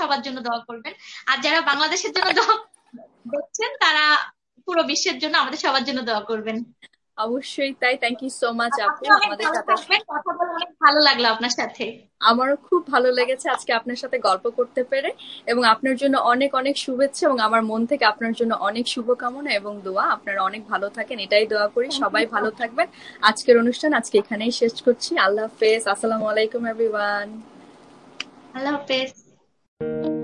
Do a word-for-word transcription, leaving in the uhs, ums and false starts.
সবার জন্য দোয়া করবেন। আর যারা বাংলাদেশের জন্য দোয়া করছেন তারা পুরো বিশ্বের জন্য, আমাদের সবার জন্য দোয়া করবেন। অবশ্যই তাই। থ্যাংক ইউ সো মাচ আপু আপনি অনেক আমাদের ভালো সাথে। থাকবেন, কথা বলে অনেক ভালো লাগলো আপনার সাথে। আমারও খুব ভালো লেগেছে আজকে আপনার সাথে গল্প করতে পেরে, এবং আপনার জন্য অনেক অনেক শুভেচ্ছা, এবং আমার মন থেকে আপনার জন্য অনেক শুভকামনা এবং দোয়া। আপনারা অনেক ভালো থাকেন, এটাই দোয়া করি। থ্যাংক ইউ সবাই সো ভালো মাচ। থাকবেন। আজকের অনুষ্ঠান আজকে এখানেই শেষ করছি। আল্লাহ হাফেজ। আসসালামু আলাইকুম এভরিওয়ান। আল্লাহ হাফেজ।